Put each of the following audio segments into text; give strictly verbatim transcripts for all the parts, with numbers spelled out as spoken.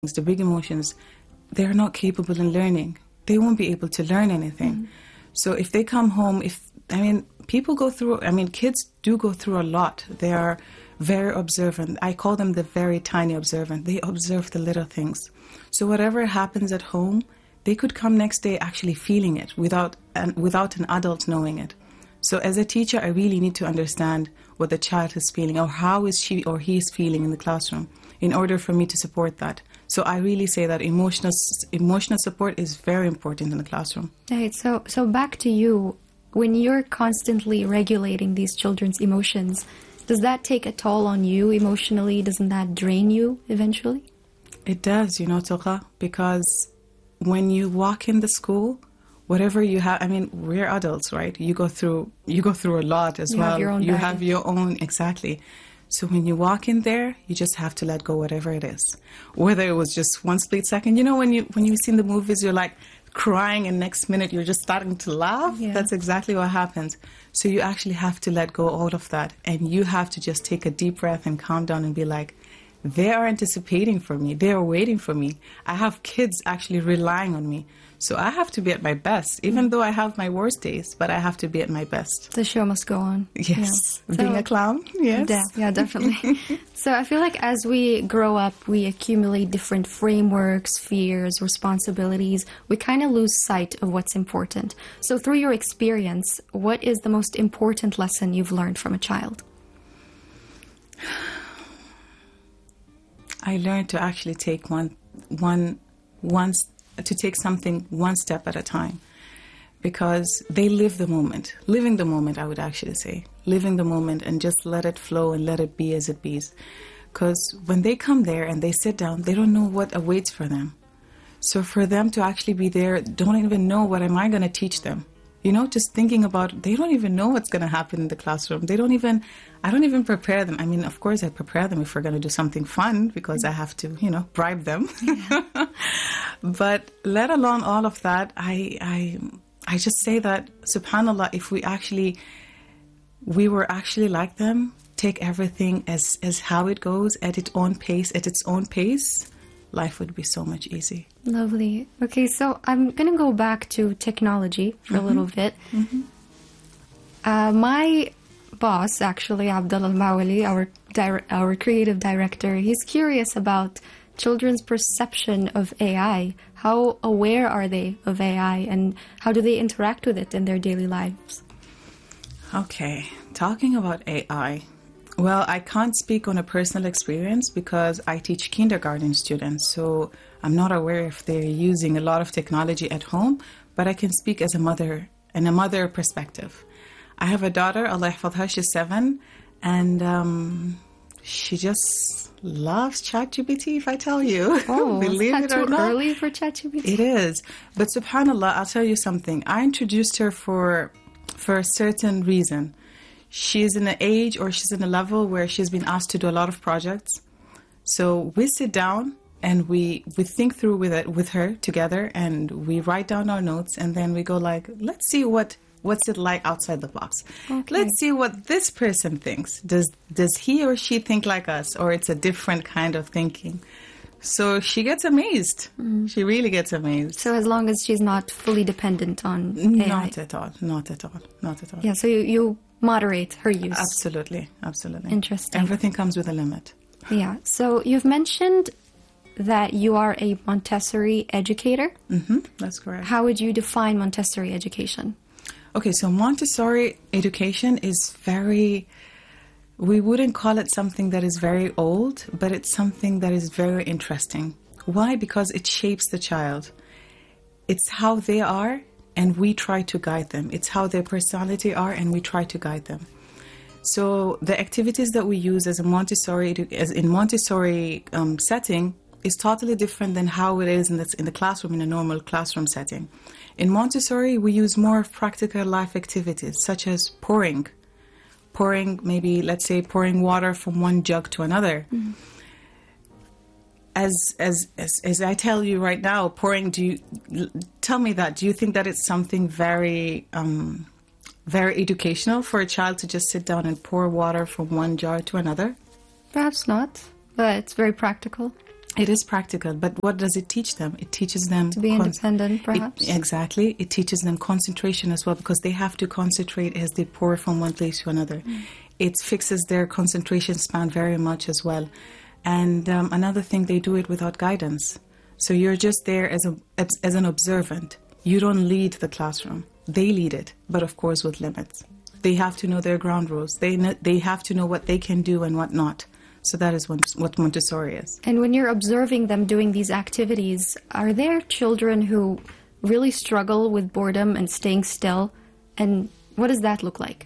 the big emotions, they're not capable in learning. They won't be able to learn anything. Mm. So if they come home, if, I mean, people go through, I mean, kids do go through a lot. They are very observant. I call them the very tiny observant. They observe the little things. So whatever happens at home, they could come next day actually feeling it without an, without an adult knowing it. So as a teacher, I really need to understand what the child is feeling or how is she or he is feeling in the classroom in order for me to support that. So I really say that emotional emotional support is very important in the classroom. Right. So, so back to you. When you're constantly regulating these children's emotions, does that take a toll on you emotionally? Doesn't that drain you eventually? It does, you know, Toqa, because when you walk in the school, whatever you have, I mean, we're adults, right? You go through, you go through a lot as you well. Have your own you baggage. have your own, exactly. So when you walk in there, you just have to let go, whatever it is. Whether it was just one split second, you know, when you when you've seen the movies, you're like crying, and next minute you're just starting to laugh. Yeah. That's exactly what happens. So you actually have to let go all of that, and you have to just take a deep breath and calm down and be like, they are anticipating for me. They are waiting for me. I have kids actually relying on me. So I have to be at my best, even though I have my worst days, but I have to be at my best. The show must go on. Yes. Yeah. Being so, a clown, yes. Yeah, yeah, definitely. So I feel like as we grow up, we accumulate different frameworks, fears, responsibilities. We kind of lose sight of what's important. So through your experience, what is the most important lesson you've learned from a child? I learned to actually take one, one, one, to take something one step at a time, because they live the moment, living the moment, I would actually say, living the moment and just let it flow and let it be as it be. Because when they come there and they sit down, they don't know what awaits for them. So for them to actually be there, don't even know what am I going to teach them. You know, just thinking about, they don't even know what's going to happen in the classroom. They don't even, I don't even prepare them. I mean, of course I prepare them if we're going to do something fun, because I have to, you know, bribe them. Yeah. But let alone all of that, I, I, I just say that, subhanAllah, if we actually, we were actually like them, take everything as, as how it goes, at its own pace, at its own pace, life would be so much easier. Lovely. Okay, so I'm going to go back to technology for mm-hmm. a little bit. Mm-hmm. Uh, my boss, actually, Abdullah Al-Mawali, our, di- our creative director, he's curious about children's perception of A I. How aware are they of A I, and how do they interact with it in their daily lives? Okay, talking about A I. Well, I can't speak on a personal experience because I teach kindergarten students, so I'm not aware if they're using a lot of technology at home, but I can speak as a mother, in a mother perspective. I have a daughter, Allah yahfadha, she's seven, and um, she just loves ChatGPT, if I tell you. Oh, Believe is it that or too not. early for ChatGPT? It is. But subhanAllah, I'll tell you something. I introduced her for for a certain reason. She's in an age, or she's in a level where she's been asked to do a lot of projects. So we sit down and we, we think through with it with her together, and we write down our notes, and then we go like, let's see what what's it like outside the box. Okay. Let's see what this person thinks. Does does he or she think like us, or it's a different kind of thinking? So she gets amazed. Mm. She really gets amazed. So as long as she's not fully dependent on A I. Not at all. Not at all. Not at all. Yeah, so you, you moderate her use. Absolutely. Absolutely. Interesting. Everything comes with a limit. Yeah. So you've mentioned that you are a Montessori educator. Mm-hmm. That's correct. How would you define Montessori education? Okay, so Montessori education is very, we wouldn't call it something that is very old, but it's something that is very interesting. Why? Because it shapes the child. It's how they are, and we try to guide them. It's how their personality are, and we try to guide them. So the activities that we use as a Montessori, as in Montessori um, setting, is totally different than how it is in the, in the classroom, in a normal classroom setting. In Montessori, we use more practical life activities, such as pouring. Pouring, maybe, let's say, pouring water from one jug to another. Mm-hmm. As, as as as I tell you right now, pouring, do you, tell me that, do you think that it's something very, um, very educational for a child to just sit down and pour water from one jar to another? Perhaps not, but it's very practical. It is practical, but what does it teach them? It teaches them To be con- independent, perhaps? It, exactly. It teaches them concentration as well, because they have to concentrate as they pour from one place to another. Mm. It fixes their concentration span very much as well. And um, another thing, they do it without guidance. So you're just there as a as, as an observant. You don't lead the classroom. They lead it, but of course with limits. They have to know their ground rules. They kn- they have to know what they can do and what not. So that is what, what Montessori is. And when you're observing them doing these activities, are there children who really struggle with boredom and staying still? And what does that look like?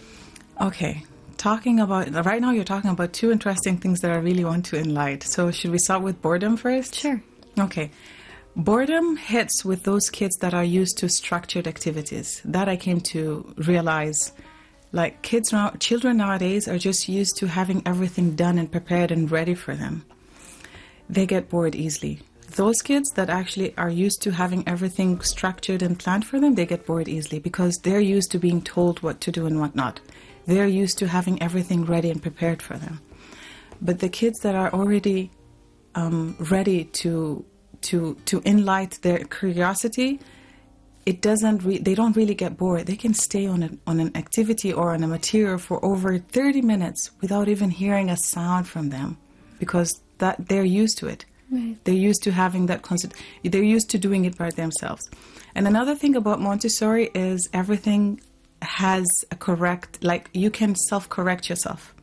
Okay. Talking about, right now you're talking about two interesting things that I really want to enlighten. So should we start with boredom first? Sure. Okay. Boredom hits with those kids that are used to structured activities. That I came to realize. Like kids now, children nowadays are just used to having everything done and prepared and ready for them. They get bored easily. Those kids that actually are used to having everything structured and planned for them, they get bored easily because they're used to being told what to do and what not. They're used to having everything ready and prepared for them. But the kids that are already um, ready to to to enlight their curiosity, it doesn't. Re- they don't really get bored. They can stay on a, on an activity or on a material for over thirty minutes without even hearing a sound from them, because that they're used to it. Right. They're used to having that concept. They're used to doing it by themselves. And another thing about Montessori is everything has a correct, like you can self-correct yourself.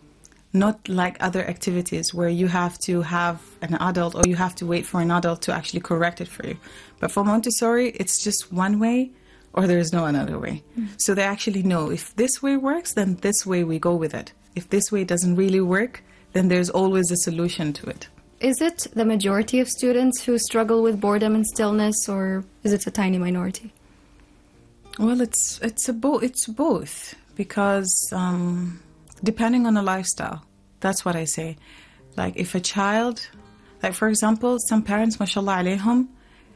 Not like other activities where you have to have an adult or you have to wait for an adult to actually correct it for you. But for Montessori, it's just one way or there is no another way. Mm. So they actually know if this way works, then this way we go with it. If this way doesn't really work, then there's always a solution to it. Is it the majority of students who struggle with boredom and stillness, or is it a tiny minority? Well, it's it's a bo- it's both, because um, depending on the lifestyle, that's what I say. Like if a child, like for example, some parents, mashallah alayhum,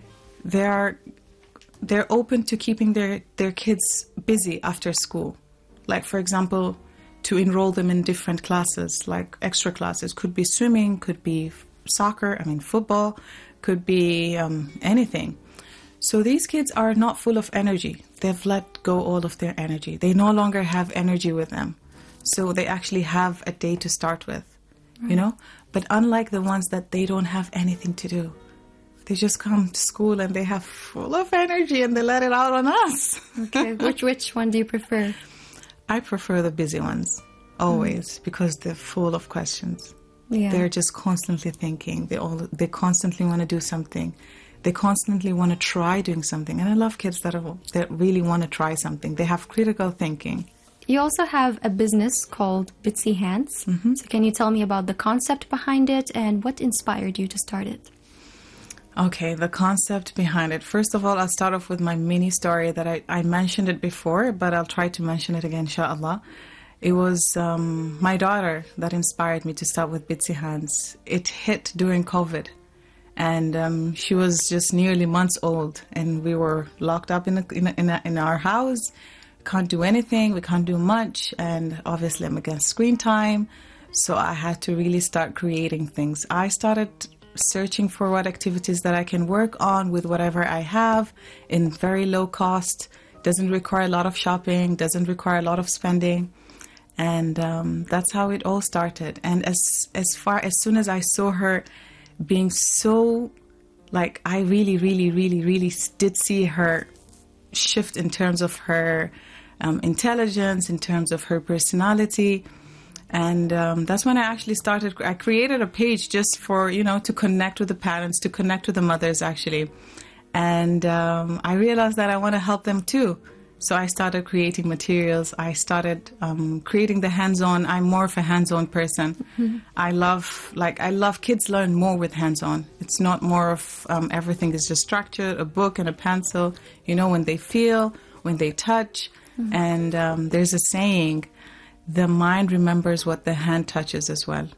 they're they're open to keeping their, their kids busy after school. Like for example, to enroll them in different classes, like extra classes. Could be swimming, could be soccer, I mean football, could be um, anything. So these kids are not full of energy. They've let go all of their energy. They no longer have energy with them. So they actually have a day to start with, right. You know? But unlike the ones that they don't have anything to do, they just come to school and they have full of energy and they let it out on us. Okay, which which one do you prefer? I prefer the busy ones, always, mm. because they're full of questions. Yeah. They're just constantly thinking. They all they constantly want to do something. They constantly want to try doing something. And I love kids that, are, that really want to try something. They have critical thinking. You also have a business called Bitsy Hands. Mm-hmm. So can you tell me about the concept behind it and what inspired you to start it? Okay, the concept behind it. First of all, I'll start off with my mini story that I, I mentioned it before, but I'll try to mention it again, inshallah. It was um, my daughter that inspired me to start with Bitsy Hands. It hit during COVID. And um, she was just nearly months old, and we were locked up in a, in, a, in, a, in our house. Can't do anything. We can't do much. And obviously, I'm against screen time. So I had to really start creating things. I started searching for what activities that I can work on with whatever I have in very low cost. Doesn't require a lot of shopping. Doesn't require a lot of spending. And um, that's how it all started. And as as far as soon as I saw her being so, like, I really, really, really, really did see her shift in terms of her um, intelligence, in terms of her personality. And um, that's when I actually started, I created a page just for, you know, to connect with the parents, to connect with the mothers, actually. And um, I realized that I want to help them too. So I started creating materials. I started um, creating the hands-on. I'm more of a hands-on person. Mm-hmm. I love, like, I love kids learn more with hands-on. It's not more of um, everything is just structured, a book and a pencil. You know, when they feel, when they touch. Mm-hmm. And um, there's a saying, the mind remembers what the hand touches as well.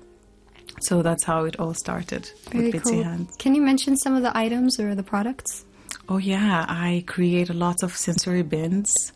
So that's how it all started. Very with Bitsy cool. Hands. Can you mention some of the items or the products? Oh, yeah. I create lots of sensory bins.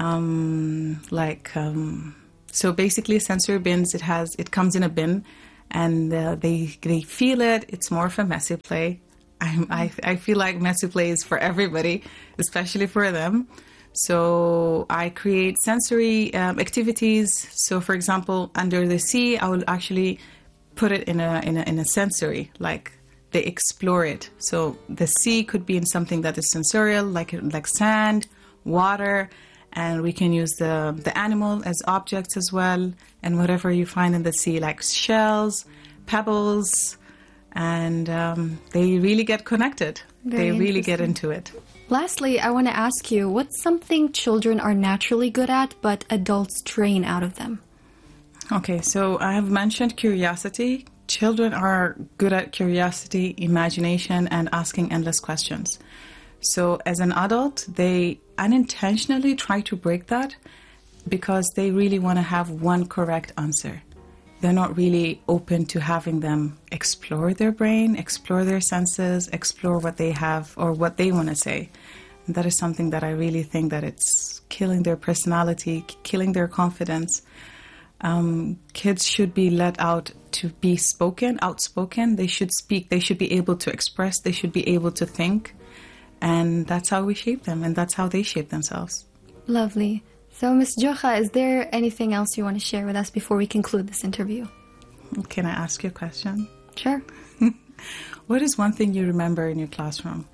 Um, like, um, so basically sensory bins, it has, it comes in a bin and uh, they they feel it. It's more of a messy play. I, I I feel like messy play is for everybody, especially for them. So I create sensory um, activities. So, for example, under the sea, I will actually put it in a in a in a sensory, like they explore it. So the sea could be in something that is sensorial, like like sand, water, and we can use the the animal as objects as well, and whatever you find in the sea, like shells, pebbles, and um, they really get connected. Very they really get into it. Lastly, I want to ask you, what's something children are naturally good at, but adults train out of them? Okay, so I have mentioned curiosity. Children are good at curiosity, imagination, and asking endless questions. So as an adult, they unintentionally try to break that because they really want to have one correct answer. They're not really open to having them explore their brain, explore their senses, explore what they have or what they want to say. And that is something that I really think that it's killing their personality, killing their confidence. Um, kids should be let out to be spoken, outspoken. They should speak. They should be able to express. They should be able to think. And that's how we shape them, and that's how they shape themselves. Lovely. So, Miz Jocha, is there anything else you want to share with us before we conclude this interview? Can I ask you a question? Sure. What is one thing you remember in your classroom?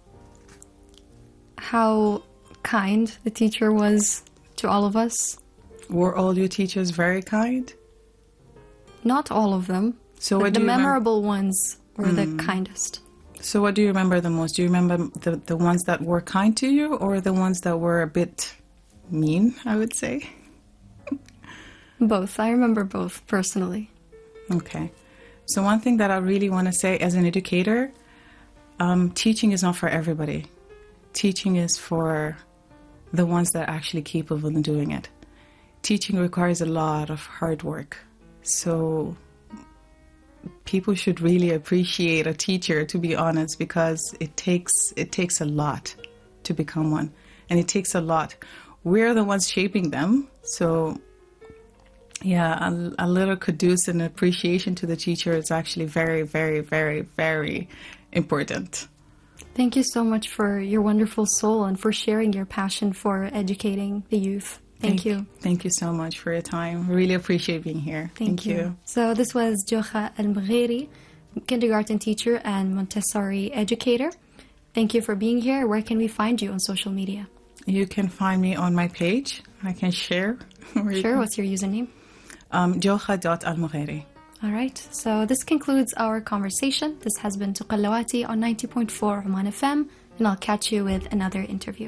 How kind the teacher was to all of us. Were all your teachers very kind? Not all of them. So but what the do you memorable ones were mm. the kindest. So what do you remember the most? Do you remember the, the ones that were kind to you, or the ones that were a bit mean, I would say? Both. I remember both, personally. Okay. So one thing that I really want to say as an educator, um, teaching is not for everybody. Teaching is for the ones that are actually capable of doing it. Teaching requires a lot of hard work. So people should really appreciate a teacher, to be honest, because it takes it takes a lot to become one. And it takes a lot. We're the ones shaping them. So yeah, a, a little kudos and appreciation to the teacher is actually very, very, very, very important. Thank you so much for your wonderful soul and for sharing your passion for educating the youth. Thank, thank you. Thank you so much for your time. Really appreciate being here. Thank, thank you. you. So this was Jocha Al-Mgheri, kindergarten teacher and Montessori educator. Thank you for being here. Where can we find you on social media? You can find me on my page. I can share. Sure. Can... What's your username? Um, jocha dot al mugheri. All right. So this concludes our conversation. This has been Tuqallawati on ninety point four Oman F M, and I'll catch you with another interview.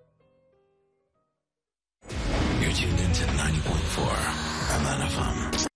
You're tuned into ninety point four Oman F M.